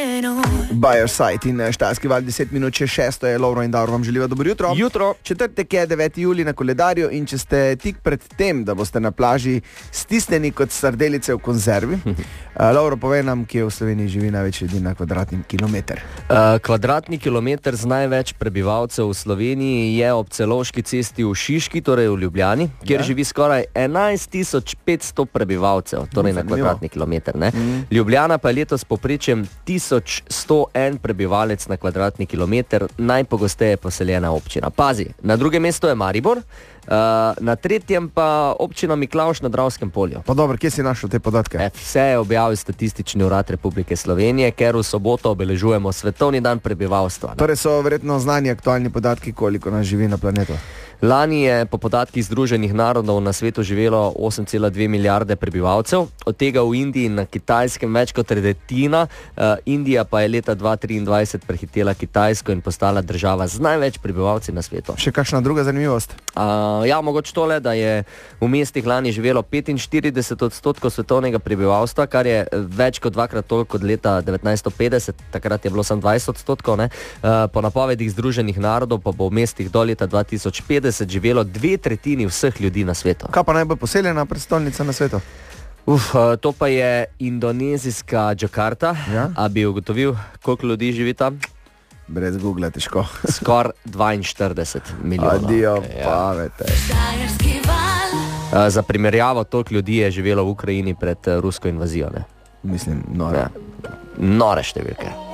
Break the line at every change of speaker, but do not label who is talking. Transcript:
By your side in Štajerski val 10 minut čez 6 je Lovro in Davor vam želiva dobro jutro.
Jutro.
Četrtek je 9. julij na koledarju in če ste tik pred tem, da boste na plaži stisnjeni kot sardelice v konzervi, Lovro, povej nam, kje v Sloveniji živi največ ljudi na kvadratni kilometer.
Kvadratni kilometer z največ prebivalcev v Sloveniji je ob Celovški cesti v Šiški, torej v Ljubljani, kjer živi skoraj 11.500 prebivalcev, torej na kvadratni kilometer. Ljubljana pa je letos povprečjem 1101 prebivalec na kvadratni kilometer, najpogosteje poseljena občina. Pazi, na drugem mestu je Maribor, na tretjem pa občina Miklavž na Dravskem polju.
Pa dobro, kje si našel te podatke?
Vse je objavil Statistični urad Republike Slovenije, ker v soboto obeležujemo Svetovni dan prebivalstva.
Torej so verjetno znani aktualni podatki, koliko nas živi na planetu.
Lani je po podatkih Združenih narodov na svetu živelo 8,2 milijarde prebivalcev, od tega v Indiji in na Kitajskem več kot tretjina. Indija pa je leta 2023 prehitela Kitajsko in postala država z največ prebivalci na svetu.
Še kakšna druga zanimivost?
Mogoče tole, da je v mestih lani živelo 45% svetovnega prebivalstva, kar je več kot dvakrat toliko od leta 1950, takrat je bilo samo 20%. Po napovedih Združenih narodov pa bo v mestih do leta 2050 živelo 2/3 vseh ljudi na svetu.
Kaj pa najbolj poseljena prestolnica na svetu?
To pa je indonezijska Džakarta. Ja? A bi ugotovil, koliko ljudi živi tam?
Brez Google, težko.
Skor 42 milijonov.
Adijo, pavete.
Za primerjavo, toliko ljudi je živelo v Ukrajini pred rusko invazijo. Ne?
Mislim, nore.
Nore številke.